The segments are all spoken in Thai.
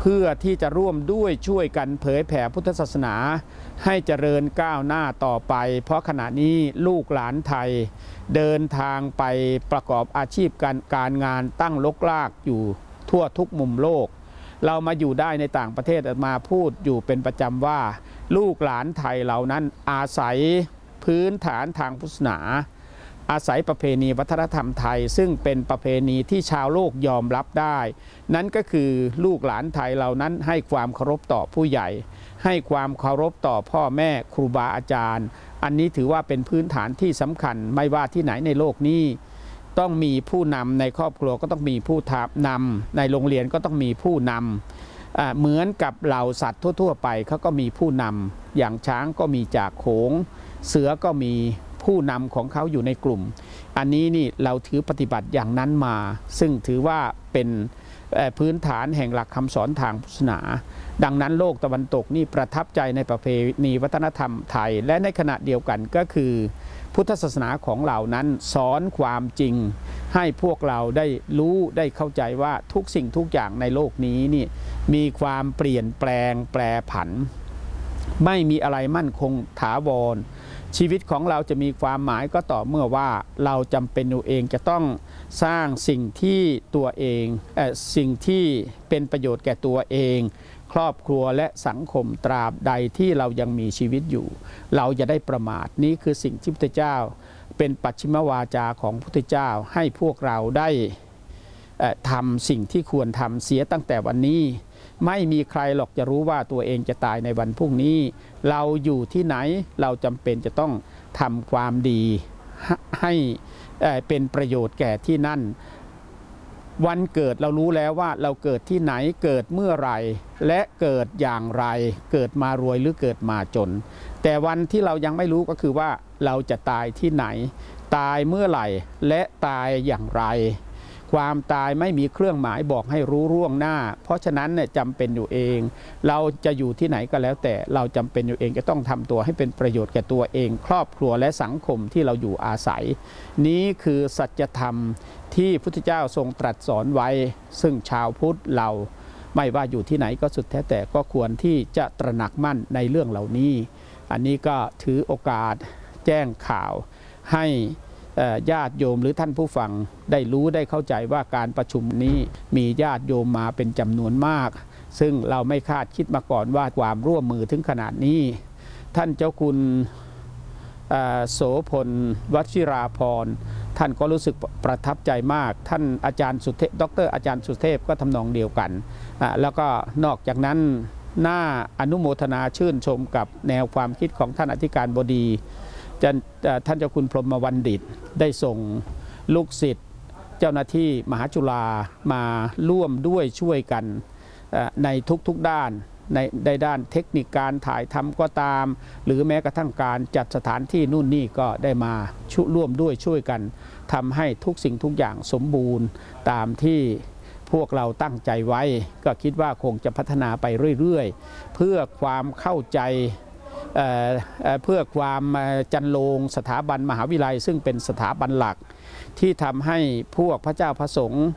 เพื่อที่จะร่วมด้วยช่วยกันเผยแผ่พุทธศาสนาให้เจริญก้าวหน้าต่อไปเพราะขณะนี้ลูกหลานไทยเดินทางไปประกอบอาชีพการงานตั้งรกรากอยู่ทั่วทุกมุมโลกเรามาอยู่ได้ในต่างประเทศมาพูดอยู่เป็นประจำว่าลูกหลานไทยเหล่านั้นอาศัยพื้นฐานทางพุทธศาสนาอาศัยประเพณีวัฒนธรรมไทยซึ่งเป็นประเพณีที่ชาวโลกยอมรับได้นั่นก็คือลูกหลานไทยเหล่านั้นให้ความเคารพต่อผู้ใหญ่ให้ความเคารพต่อพ่อแม่ครูบาอาจารย์อันนี้ถือว่าเป็นพื้นฐานที่สำคัญไม่ว่าที่ไหนในโลกนี้ต้องมีผู้นำในครอบครัวก็ต้องมีผู้นำในโรงเรียนก็ต้องมีผู้นำเหมือนกับเหล่าสัตว์ทั่วๆไปเขาก็มีผู้นำอย่างช้างก็มีจากโขงเสือก็มีผู้นำของเขาอยู่ในกลุ่มอันนี้นี่เราถือปฏิบัติอย่างนั้นมาซึ่งถือว่าเป็นพื้นฐานแห่งหลักคำสอนทางพุทธศาสนาดังนั้นโลกตะวันตกนี่ประทับใจในประเพณีวัฒนธรรมไทยและในขณะเดียวกันก็คือพุทธศาสนาของเรานั้นสอนความจริงให้พวกเราได้รู้ได้เข้าใจว่าทุกสิ่งทุกอย่างในโลกนี้นี่มีความเปลี่ยนแปลงแปรผันไม่มีอะไรมั่นคงถาวรชีวิตของเราจะมีความหมายก็ต่อเมื่อว่าเราจำเป็นอยู่เองจะต้องสร้างสิ่งที่ตัวเองสิ่งที่เป็นประโยชน์แก่ตัวเองครอบครัวและสังคมตราบใดที่เรายังมีชีวิตอยู่เราจะได้ประมาทนี้คือสิ่งที่พระพุทธเจ้าเป็นปัจฉิมวาจาของพระพุทธเจ้าให้พวกเราได้ทำสิ่งที่ควรทำเสียตั้งแต่วันนี้ไม่มีใครหรอกจะรู้ว่าตัวเองจะตายในวันพรุ่งนี้เราอยู่ที่ไหนเราจำเป็นจะต้องทำความดีให้เป็นประโยชน์แก่ที่นั่นวันเกิดเรารู้แล้วว่าเราเกิดที่ไหนเกิดเมื่อไรและเกิดอย่างไรเกิดมารวยหรือเกิดมาจนแต่วันที่เรายังไม่รู้ก็คือว่าเราจะตายที่ไหนตายเมื่อไหร่และตายอย่างไรความตายไม่มีเครื่องหมายบอกให้รู้ล่วงหน้าเพราะฉะนั้นเนี่ยจำเป็นอยู่เองเราจะอยู่ที่ไหนก็แล้วแต่เราจำเป็นอยู่เองจะต้องทำตัวให้เป็นประโยชน์แก่ตัวเองครอบครัวและสังคมที่เราอยู่อาศัยนี้คือสัจธรรมที่พุทธเจ้าทรงตรัสสอนไว้ซึ่งชาวพุทธเราไม่ว่าอยู่ที่ไหนก็สุดแท้แต่ก็ควรที่จะตระหนักมั่นในเรื่องเหล่านี้อันนี้ก็ถือโอกาสแจ้งข่าวให้ญาติโยมหรือท่านผู้ฟังได้รู้ได้เข้าใจว่าการประชุมนี้มีญาติโยมมาเป็นจำนวนมากซึ่งเราไม่คาดคิดมาก่อนว่าความร่วมมือถึงขนาดนี้ท่านเจ้าคุณโสพลวชิราภรณ์ท่านก็รู้สึกประทับใจมากท่านอาจารย์สุเทพดร.อาจารย์สุเทพก็ทำนองเดียวกันแล้วก็นอกจากนั้นน่าอนุโมทนาชื่นชมกับแนวความคิดของท่านอธิการบดีท่านเจ้าคุณพรหมวรรณดิตได้ส่งลูกศิษย์เจ้าหน้าที่มหาจุฬามาร่วมด้วยช่วยกันในทุกๆด้านในด้านเทคนิคการถ่ายทำก็ตามหรือแม้กระทั่งการจัดสถานที่นู่นนี่ก็ได้มาร่วมด้วยช่วยกันทำให้ทุกสิ่งทุกอย่างสมบูรณ์ตามที่พวกเราตั้งใจไว้ก็คิดว่าคงจะพัฒนาไปเรื่อยๆเพื่อความเข้าใจเพื่อความจันโลงสถาบันมหาวิทยาลัยซึ่งเป็นสถาบันหลักที่ทำให้พวกพระเจ้าพระสงฆ์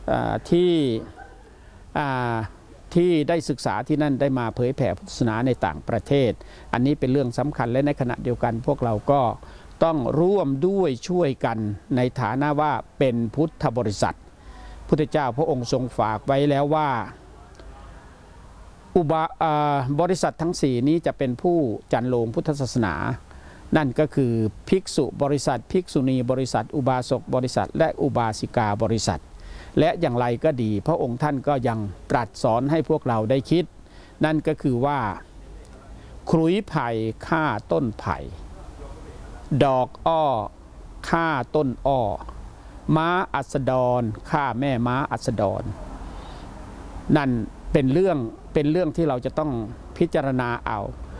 ที่ได้ศึกษาที่นั่นได้มาเผยแผ่พุทธศาสนาในต่างประเทศอันนี้เป็นเรื่องสำคัญและในขณะเดียวกันพวกเราก็ต้องร่วมด้วยช่วยกันในฐานะว่าเป็นพุทธบริษัทพุทธเจ้าพระองค์ทรงฝากไว้แล้วว่าบริษัททั้ง4นี้จะเป็นผู้จันโลงพุทธศาสนานั่นก็คือภิกษุบริษัทภิกษุณีบริษัทอุบาสกบริษัทและอุบาสิกาบริษัทและอย่างไรก็ดีพระองค์ท่านก็ยังตรัสสอนให้พวกเราได้คิดนั่นก็คือว่าขลุยไผ่ฆ่าต้นไผ่ดอกอ้อฆ่าต้นอ้อม้าอัสดรฆ่าแม่ม้าอัสดรนั่นเป็นเรื่องที่เราจะต้องพิจารณาเอา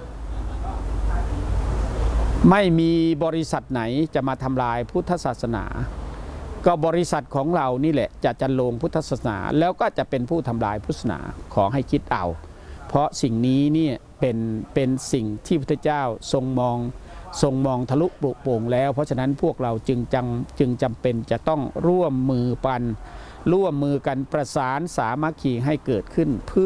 ไม่มีบริษัทไหนจะมาทำลายพุทธศาสนาก็บริษัทของเรานี่แหละจะจันโลงพุทธศาสนาแล้วก็จะเป็นผู้ทำลายพุทธศาสนาขอให้คิดเอาเพราะสิ่งนี้เนี่ยเป็นสิ่งที่พระพุทธเจ้าทรงมองทะลุปลุกโป่งแล้วเพราะฉะนั้นพวกเราจึงจำเป็นจะต้องร่วมมือกันประสานสามัคคีให้เกิดขึ้นเพื่อ